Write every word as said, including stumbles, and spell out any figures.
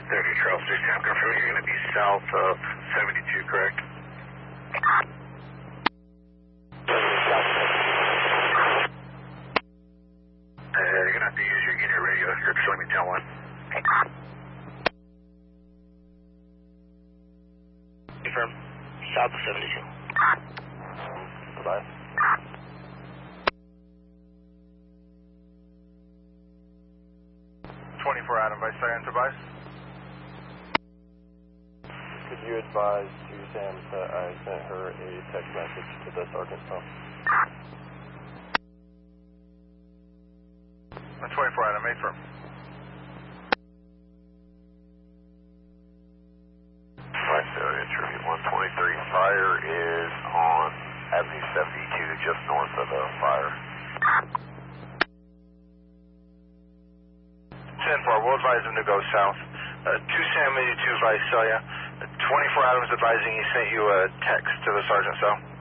thirty Charles three, I'm confirming you're going to be south of seventy-two, correct? Uh, you're going to have to use your unit radio. You're showing me ten one. Confirm. South of seventy-two. Bye. twenty-four Adam, Vice Science Advice. Could you advise to Sam that I sent her a text message to the sergeant's phone? twenty-four Adam, made firm. Alright, so Tribute one twenty-three, fire is on Avenue seventy-two, just north of the fire. ten four, we'll advise him to go south. Uh, two Sam eighty-two Vice Celia. twenty-four Adams advising he sent you a text to the sergeant's cell.